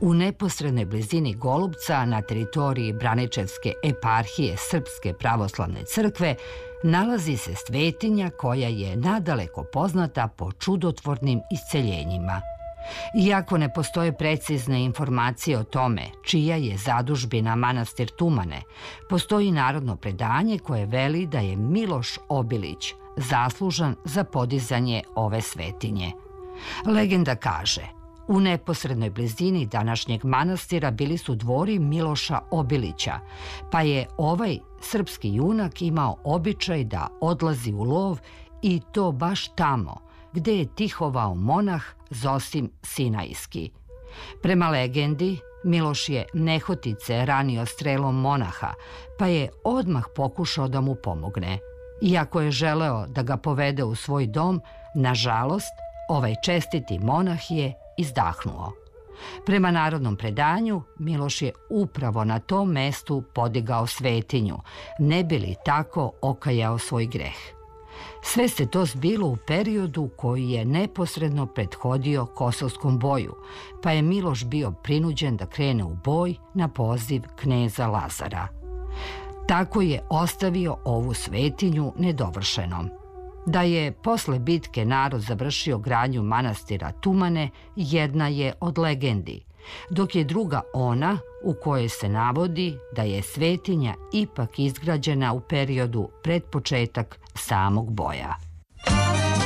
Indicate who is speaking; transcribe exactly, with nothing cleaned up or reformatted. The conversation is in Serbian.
Speaker 1: U neposrednoj blizini Golupca, na teritoriji Braničevske eparhije Srpske pravoslavne crkve, nalazi se svetinja koja je nadaleko poznata po čudotvornim isceljenjima. Iako ne postoje precizne informacije o tome čija je zadužbina manastir Tumane, postoji narodno predanje koje veli da je Miloš Obilić zaslužan za podizanje ove svetinje. Legenda kaže: u neposrednoj blizini današnjeg manastira bili su dvori Miloša Obilića, pa je ovaj srpski junak imao običaj da odlazi u lov i to baš tamo gde je tihovao monah Zosim Sinajski. Prema legendi, Miloš je nehotice ranio strelom monaha, pa je odmah pokušao da mu pomogne. Iako je želeo da ga povede u svoj dom, nažalost, ovaj čestiti monah je izdahnuo. Prema narodnom predanju, Miloš je upravo na tom mestu podigao svetinju, ne bi li tako okajao svoj greh. Sve se to zbilo u periodu koji je neposredno prethodio Kosovskom boju, pa je Miloš bio prinuđen da krene u boj na poziv kneza Lazara. Tako je ostavio ovu svetinju nedovršenom. Da je posle bitke narod završio gradnju manastira Tumane, jedna je od legendi, dok je druga ona u kojoj se navodi da je svetinja ipak izgrađena u periodu pred početak samog boja.